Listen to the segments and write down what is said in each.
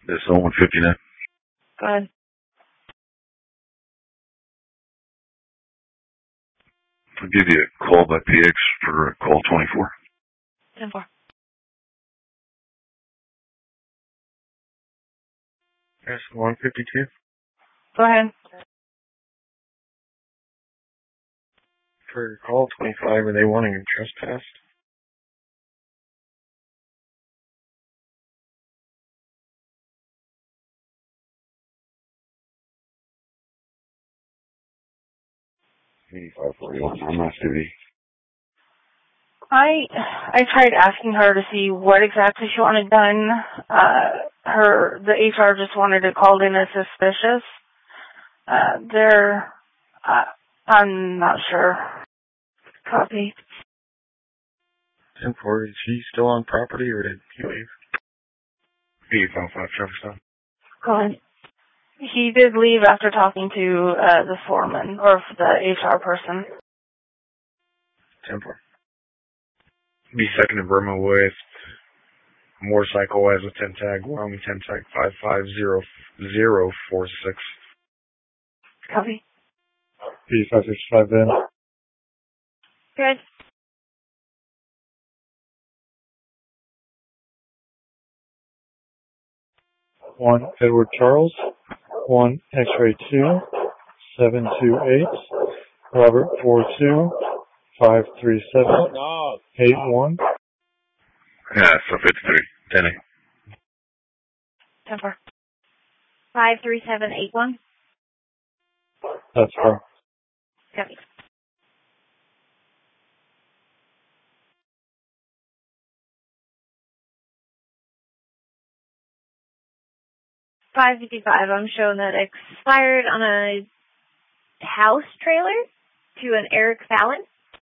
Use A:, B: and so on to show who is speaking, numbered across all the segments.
A: This is 159.
B: Go ahead.
A: I'll give you a call by PX for call 24.
B: 10-4.
C: Yes, 152.
B: Go ahead.
C: For call 25, are they wanting a trespass?
A: I'm not duty.
B: I tried asking her to see what exactly she wanted done. The HR just wanted it called in as suspicious. I'm not sure. Copy.
C: 10-4, is he still on property or did he leave? 8555 Jefferson.
B: Go ahead. He did leave after talking to the foreman, or the HR person.
C: 10-4. Be second in Burma with motorcycle as a 10 tag, Wyoming 10 tag 550046.
B: Copy.
C: B565 then.
B: Good.
C: 1 Edward Charles, 1 X-ray 2, 728, Robert 42, 537, 81.
A: Yeah, so 53. 10.
B: 10-4. 53781.
C: That's far.
B: Copy. $555. I'm showing that expired on a house trailer to an Eric Fallon.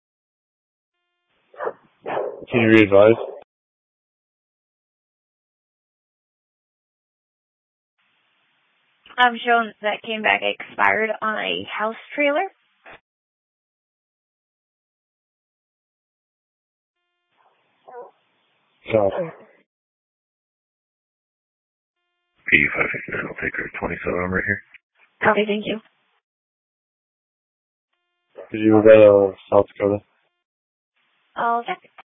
C: Can you re-advise?
B: I'm showing that came back expired on a house trailer.
C: Copy.
A: P559, I'll take her 27. I'm right here.
B: Copy, thank you.
C: Did you go to South Dakota?
B: I'll check.